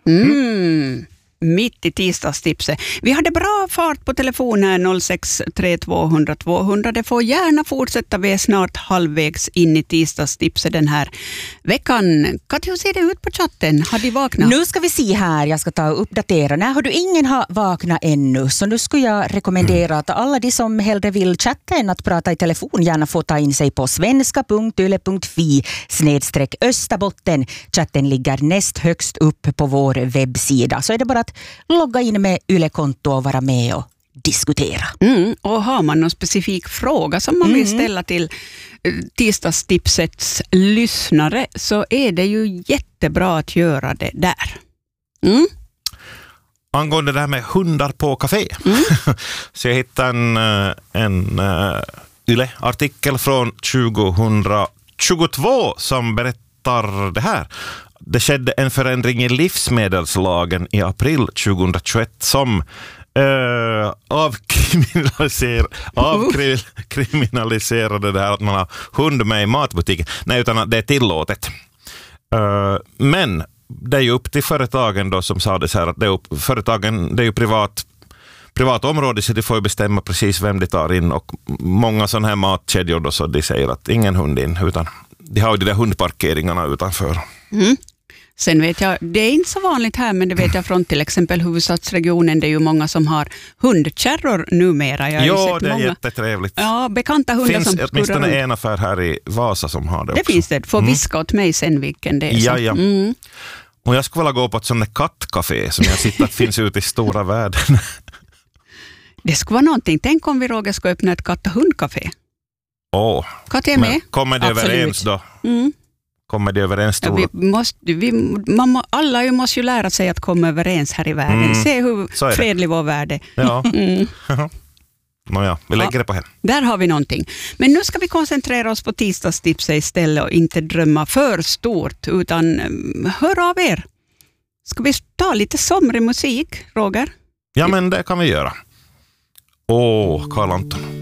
Mitt i tisdagstipset. Vi hade bra fart på telefonen 06 200 200. Det får gärna fortsätta. Vi är snart halvvägs in i tisdagstipset den här veckan. Katja, hur ser det ut på chatten? Har de vaknat? Nu ska vi se här. Jag ska ta och uppdatera. Nej, har du ingen har vaknat ännu, så nu skulle jag rekommendera att alla de som hellre vill chatta än att prata i telefon gärna får ta in sig på svenska.yle.fi/Österbotten. Chatten ligger näst högst upp på vår webbsida. Så är det bara att logga in med Yle-konto och vara med och diskutera. Och har man någon specifik fråga som man vill ställa till tisdagstipsets lyssnare, så är det ju jättebra att göra det där. Angående det här med hundar på café. Så jag hittade en Yle-artikel från 2022 som berättar det här. Det skedde en förändring i livsmedelslagen i april 2021 som avkriminaliserade det här att man har hund med i matbutiken. Nej, utan att det är tillåtet. Men det är ju upp till företagen då, som sa det så här, att det är ju privat område, så de får ju bestämma precis vem de tar in, och många sådana här matkedjor då, så de säger att ingen hund in, utan de har ju de där hundparkeringarna utanför. Sen vet jag, det är inte så vanligt här, men det vet jag från till exempel huvudstadsregionen, det är ju många som har hundkärror numera. Ja, det är jättetrevligt. Ja, bekanta hundar finns som åtminstone en affär här i Vasa som har det också. Det finns det. Får viska åt mig sen vilken det är. Ja. Och jag skulle vilja gå på ett sånt där kattcafé som jag sitter att finns ute i stora världen. Det skulle vara någonting. Tänk om vi, Roger, ska öppna ett katt- och hundcafé. Katja är med. Kommer det överens då? Kommer det överens? Ja, alla måste ju lära sig att komma överens här i världen. Se hur fredlig vår värld är. Ja. Nåja, vi lägger det på henne. Där har vi någonting. Men nu ska vi koncentrera oss på tisdagstipset istället och inte drömma för stort, utan hör av er. Ska vi ta lite somrig musik, Roger? Ja, men det kan vi göra. Karl Anton.